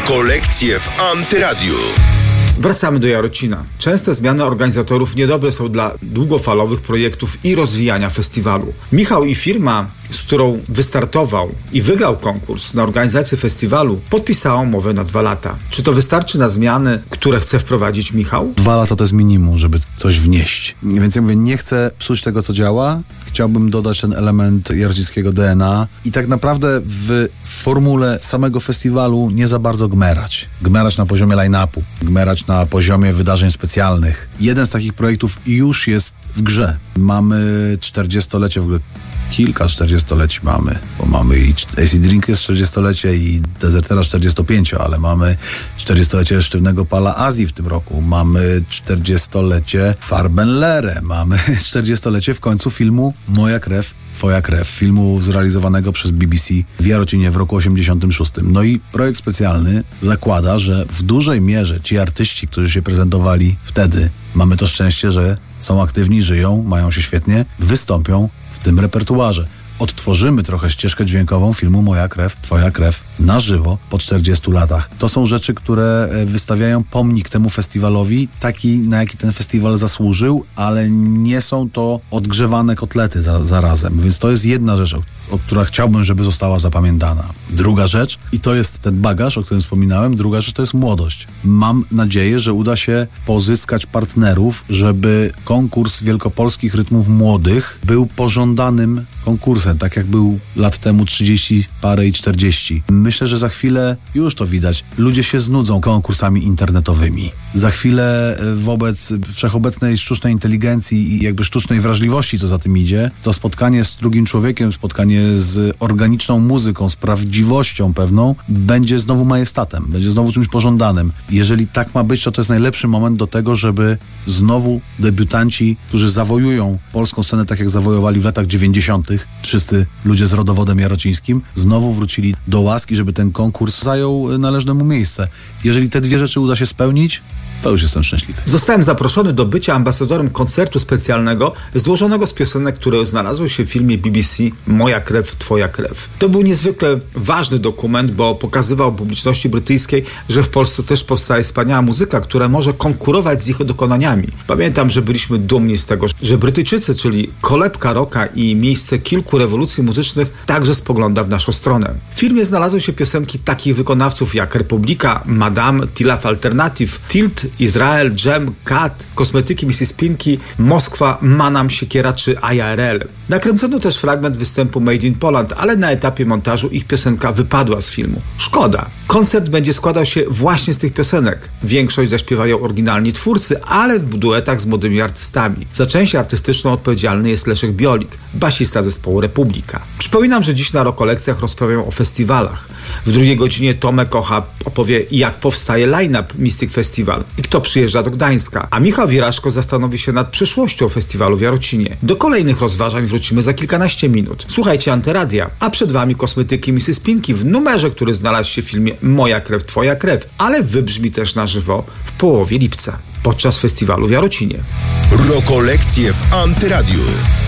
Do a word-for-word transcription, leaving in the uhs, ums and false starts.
Rokolekcje w Antyradiu. Wracamy do Jarocina. Częste zmiany organizatorów niedobre są dla długofalowych projektów i rozwijania festiwalu. Michał i firma, z którą wystartował i wygrał konkurs na organizację festiwalu, podpisała umowę na dwa lata. Czy to wystarczy na zmiany, które chce wprowadzić Michał? Dwa lata to jest minimum, żeby coś wnieść. Więc ja mówię, nie chcę psuć tego, co działa. Chciałbym dodać ten element jarocińskiego D N A i tak naprawdę w formule samego festiwalu nie za bardzo gmerać. Gmerać na poziomie line-upu, gmerać na poziomie wydarzeń specjalnych. Jeden z takich projektów już jest w grze. Mamy czterdziestolecie w ogóle. Kilka czterdziestoleci mamy, bo mamy i A C Drink jest czterdziestolecie i Desertera czterdziestopięcio, ale mamy czterdziestolecie Sztywnego Pala Azji w tym roku, mamy czterdziestolecie Farbenlere, mamy czterdziestolecie w końcu filmu Moja krew, twoja krew, filmu zrealizowanego przez B B C w Jarocinie w roku osiemdziesiątym szóstym. No i projekt specjalny zakłada, że w dużej mierze ci artyści, którzy się prezentowali wtedy, mamy to szczęście, że są aktywni, żyją, mają się świetnie, wystąpią w tym repertuarze. Odtworzymy trochę ścieżkę dźwiękową filmu Moja krew, twoja krew na żywo po czterdziestu latach. To są rzeczy, które wystawiają pomnik temu festiwalowi, taki, na jaki ten festiwal zasłużył, ale nie są to odgrzewane kotlety za, zarazem. Więc to jest jedna rzecz, o, o która chciałbym, żeby została zapamiętana. Druga rzecz, i to jest ten bagaż, o którym wspominałem, druga rzecz to jest młodość. Mam nadzieję, że uda się pozyskać partnerów, żeby konkurs wielkopolskich rytmów młodych był pożądanym konkursem, tak jak był lat temu trzydzieści parę i czterdzieści. Myślę, że za chwilę, już to widać, ludzie się znudzą konkursami internetowymi. Za chwilę wobec wszechobecnej sztucznej inteligencji i jakby sztucznej wrażliwości, co za tym idzie, to spotkanie z drugim człowiekiem, spotkanie z organiczną muzyką, z prawdziwością pewną, będzie znowu majestatem, będzie znowu czymś pożądanym. Jeżeli tak ma być, to to jest najlepszy moment do tego, żeby znowu debiutanci, którzy zawojują polską scenę tak jak zawojowali w latach dziewięćdziesiątych, wszyscy ludzie z rodowodem jarocińskim, znowu wrócili do łaski, żeby ten konkurs zajął należne mu miejsce. Jeżeli te dwie rzeczy uda się spełnić, to już jestem szczęśliwy. Zostałem zaproszony do bycia ambasadorem koncertu specjalnego złożonego z piosenek, które znalazły się w filmie B B C Moja krew, twoja krew. To był niezwykle ważny dokument, bo pokazywał publiczności brytyjskiej, że w Polsce też powstaje wspaniała muzyka, która może konkurować z ich dokonaniami. Pamiętam, że byliśmy dumni z tego, że Brytyjczycy, czyli kolebka rocka i miejsce kilku rewolucji muzycznych, także spogląda w naszą stronę. W filmie znalazły się piosenki takich wykonawców jak Republika, Madame, Tilaf Alternative, Tilt, Izrael, Jam, Kat, Kosmetyki missus Pinki, Moskwa, Manam, Siekiera czy I R L. Nakręcono też fragment występu Made in Poland, ale na etapie montażu ich piosenka wypadła z filmu. Szkoda. Koncert będzie składał się właśnie z tych piosenek. Większość zaśpiewają oryginalni twórcy, ale w duetach z młodymi artystami. Za część artystyczną odpowiedzialny jest Leszek Biolik, basista zespołu Republika. Przypominam, że dziś na Rokolekcjach rozprawiam o festiwalach. W drugiej godzinie Tomek Ocha opowie, jak powstaje line-up Mystic Festival i kto przyjeżdża do Gdańska, a Michał Wieraszko zastanowi się nad przyszłością festiwalu w Jarocinie. Do kolejnych rozważań wrócimy za kilkanaście minut. Słuchajcie Antyradia, a przed wami Kosmetyki missus Pinki w numerze, który znalazł się w filmie Moja krew, twoja krew, ale wybrzmi też na żywo w połowie lipca podczas festiwalu w Jarocinie. Rokolekcje w Antyradiu.